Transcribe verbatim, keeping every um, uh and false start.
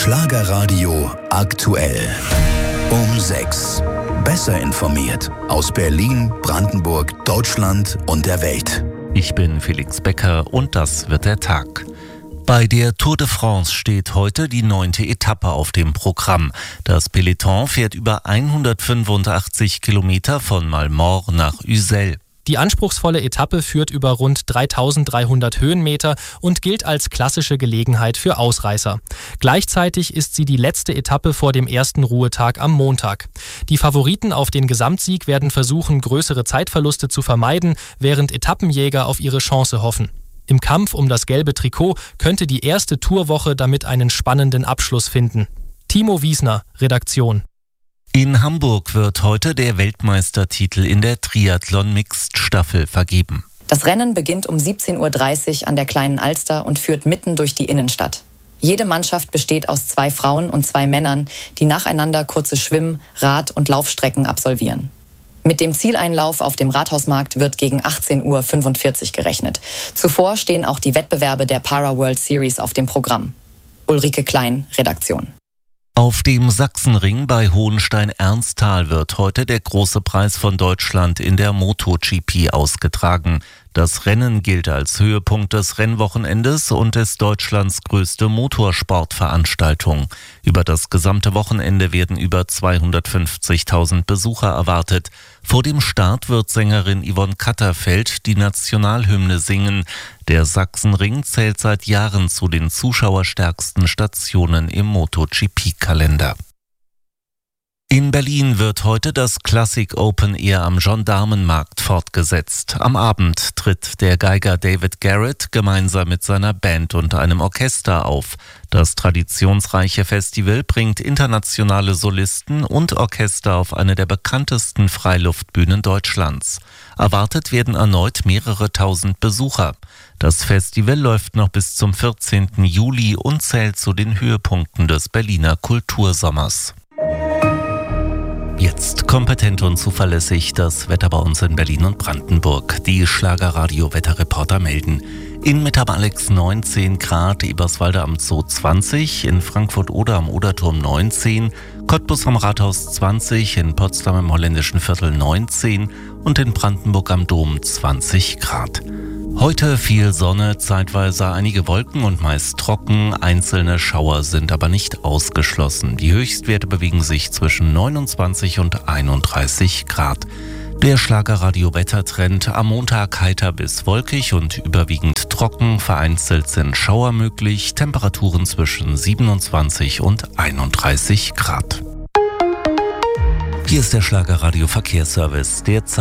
Schlagerradio aktuell. Um sechs. Besser informiert aus Berlin, Brandenburg, Deutschland und der Welt. Ich bin Felix Becker und das wird der Tag. Bei der Tour de France steht heute die neunte Etappe auf dem Programm. Das Peloton fährt über hundertfünfundachtzig Kilometer von Malmort nach Ussel. Die anspruchsvolle Etappe führt über rund dreitausenddreihundert Höhenmeter und gilt als klassische Gelegenheit für Ausreißer. Gleichzeitig ist sie die letzte Etappe vor dem ersten Ruhetag am Montag. Die Favoriten auf den Gesamtsieg werden versuchen, größere Zeitverluste zu vermeiden, während Etappenjäger auf ihre Chance hoffen. Im Kampf um das gelbe Trikot könnte die erste Tourwoche damit einen spannenden Abschluss finden. Timo Wiesner, Redaktion. In Hamburg wird heute der Weltmeistertitel in der Triathlon-Mixed-Staffel vergeben. Das Rennen beginnt um siebzehn Uhr dreißig an der Kleinen Alster und führt mitten durch die Innenstadt. Jede Mannschaft besteht aus zwei Frauen und zwei Männern, die nacheinander kurze Schwimm-, Rad- und Laufstrecken absolvieren. Mit dem Zieleinlauf auf dem Rathausmarkt wird gegen achtzehn Uhr fünfundvierzig gerechnet. Zuvor stehen auch die Wettbewerbe der Para World Series auf dem Programm. Ulrike Klein, Redaktion. Auf dem Sachsenring bei Hohenstein-Ernsthal wird heute der große Preis von Deutschland in der MotoGP ausgetragen. Das Rennen gilt als Höhepunkt des Rennwochenendes und ist Deutschlands größte Motorsportveranstaltung. Über das gesamte Wochenende werden über zweihundertfünfzigtausend Besucher erwartet. Vor dem Start wird Sängerin Yvonne Katterfeld die Nationalhymne singen. Der Sachsenring zählt seit Jahren zu den zuschauerstärksten Stationen im MotoGP-Kalender. In Berlin wird heute das Classic Open Air am Gendarmenmarkt fortgesetzt. Am Abend tritt der Geiger David Garrett gemeinsam mit seiner Band und einem Orchester auf. Das traditionsreiche Festival bringt internationale Solisten und Orchester auf eine der bekanntesten Freiluftbühnen Deutschlands. Erwartet werden erneut mehrere tausend Besucher. Das Festival läuft noch bis zum vierzehnten Juli und zählt zu den Höhepunkten des Berliner Kultursommers. Jetzt kompetent und zuverlässig das Wetter bei uns in Berlin und Brandenburg. Die Schlagerradio-Wetterreporter melden. In Mitterbalix neunzehn Grad, Eberswalde am Zoo zwanzig, in Frankfurt-Oder am Oderturm neunzehn, Cottbus am Rathaus zwanzig, in Potsdam im Holländischen Viertel neunzehn und in Brandenburg am Dom zwanzig Grad. Heute viel Sonne, zeitweise einige Wolken und meist trocken. Einzelne Schauer sind aber nicht ausgeschlossen. Die Höchstwerte bewegen sich zwischen neunundzwanzig und einunddreißig Grad. Der Schlagerradio-Wettertrend: am Montag heiter bis wolkig und überwiegend trocken. Vereinzelt sind Schauer möglich. Temperaturen zwischen siebenundzwanzig und einunddreißig Grad. Hier ist der Schlagerradio-Verkehrsservice. Derzeit